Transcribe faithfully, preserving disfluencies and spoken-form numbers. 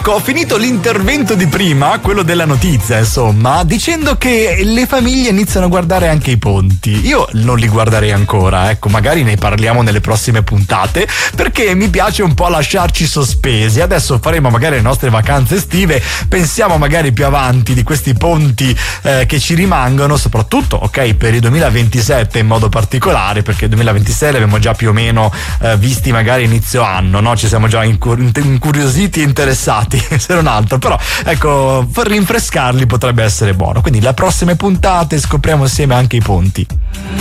Ecco, ho finito l'intervento di prima, quello della notizia, insomma, dicendo che le famiglie iniziano a guardare anche i ponti. Io non li guarderei ancora, ecco, magari ne parliamo nelle prossime puntate, perché mi piace un po' lasciarci sospesi. Adesso faremo magari le nostre vacanze estive, pensiamo magari più avanti di questi ponti eh, che ci rimangono, soprattutto, ok, per il duemilaventisette in modo particolare, perché il duemilaventisei li abbiamo già più o meno eh, visti magari inizio anno, no? Ci siamo già incur- incuriositi e interessati, se non altro, però ecco, per rinfrescarli potrebbe essere buono. Quindi le prossime puntate scopriamo insieme anche i ponti.